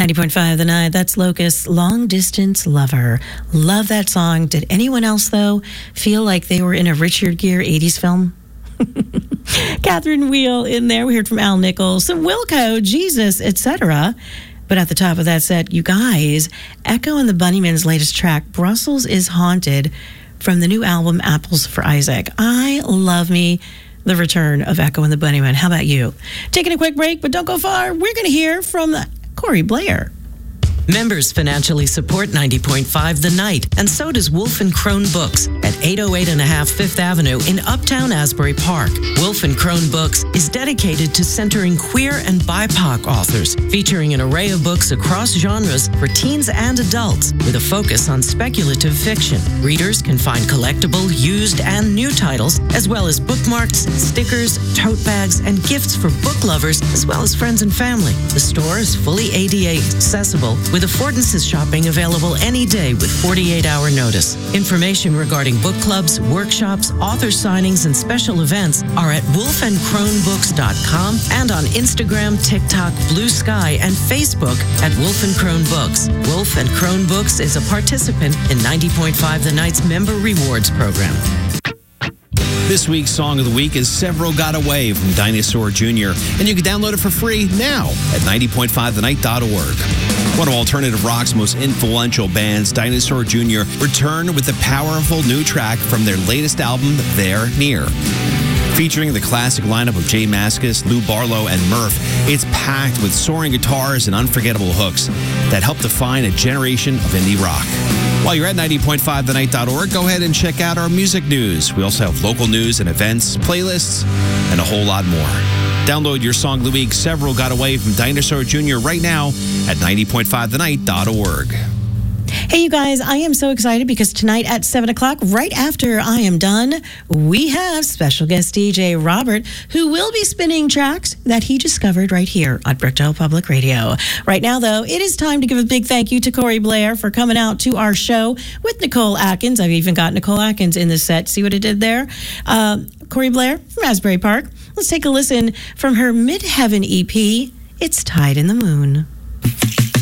90.5 The Night. That's Locust, Long Distance Lover. Love that song. Did anyone else, though, feel like they were in a Richard Gere 80s film? Catherine Wheel in there. We heard from Al Nichols, some Wilco, Jesus, etc. But at the top of that set, you guys, Echo and the Bunnymen's latest track, Brussels is Haunted, from the new album Apples for Isaac. I love me the return of Echo and the Bunnymen. How about you? Taking a quick break, but don't go far. We're going to hear from Corey Blair. Members financially support 90.5 The Night, and so does Wolf & Crone Books at 808 and a half Fifth Avenue in Uptown Asbury Park. Wolf & Crone Books is dedicated to centering queer and BIPOC authors, featuring an array of books across genres for teens and adults, with a focus on speculative fiction. Readers can find collectible, used, and new titles, as well as bookmarks, stickers, tote bags, and gifts for book lovers, as well as friends and family. The store is fully ADA accessible, with affordances shopping available any day with 48-hour notice. Information regarding book clubs, workshops, author signings, and special events are at wolfandcronebooks.com and on Instagram, TikTok, Blue Sky, and Facebook at Wolf & Crone Books. Wolf & Crone Books is a participant in 90.5 The Night's Member Rewards Program. This week's Song of the Week is Several Got Away from Dinosaur Jr., and you can download it for free now at 90.5thennight.org. One of alternative rock's most influential bands, Dinosaur Jr., returned with a powerful new track from their latest album, They're Near. Featuring the classic lineup of Jay Mascis, Lou Barlow, and Murph, it's packed with soaring guitars and unforgettable hooks that help define a generation of indie rock. While you're at 90.5thennight.org, go ahead and check out our music news. We also have local news and events, playlists, and a whole lot more. Download your Song of the Week, Several Got Away from Dinosaur Jr. right now at 90.5thennight.org. Hey, you guys, I am so excited because tonight at 7 o'clock, right after I am done, we have special guest DJ Robert, who will be spinning tracks that he discovered right here on Brickdale Public Radio. Right now, though, it is time to give a big thank you to Corey Blair for coming out to our show with Nicole Atkins. I've even got Nicole Atkins in the set. See what it did there? Corey Blair from Asbury Park. Let's take a listen from her Midheaven EP, It's Tied in the Moon.